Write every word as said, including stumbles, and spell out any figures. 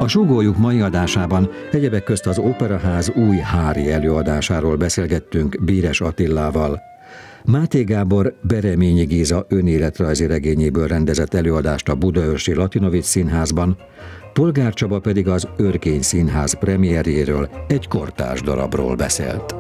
A Súgójuk mai adásában egyebek közt az Operaház új Hári előadásáról beszélgettünk Bíres Attilával. Máté Gábor Bereményi Géza önéletrajzi regényéből rendezett előadást a Budaörsi Latinovics Színházban, Polgár Csaba pedig az Örkény Színház premierjéről, egy kortárs darabról beszélt.